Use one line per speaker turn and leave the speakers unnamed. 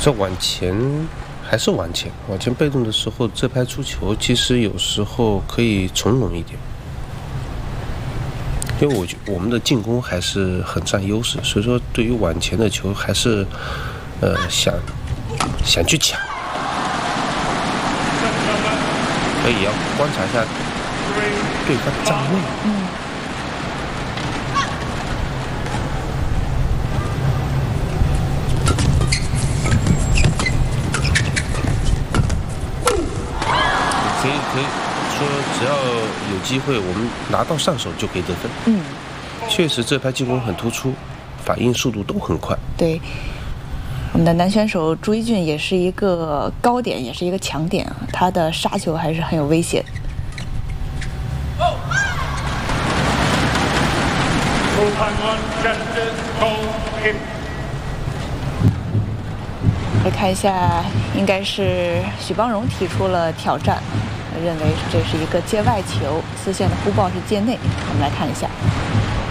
在往前还是往前被动的时候，这拍出球其实有时候可以从容一点，因为我们的进攻还是很占优势，所以说对于往前的球还是想去抢，所以也要观察一下对方的站位。可以说，只要有机会，我们拿到上手就可以得分。确实这拍进攻很突出，反应速度都很快。
对，我们的男选手朱一俊也是一个高点，也是一个强点啊，他的杀球还是很有威胁。来看一下，应该是许邦荣提出了挑战，认为这是一个界外球，丝线的呼报是界内。我们来看一下。